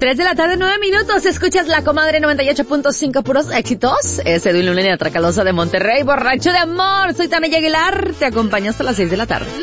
3 de la tarde, 9 minutos. Escuchas La Comadre 98.5, puros éxitos. Es Edwin Luna, Tracalosa de Monterrey, borracho de amor. Soy Tania Aguilar. Te acompaño hasta las 6 de la tarde.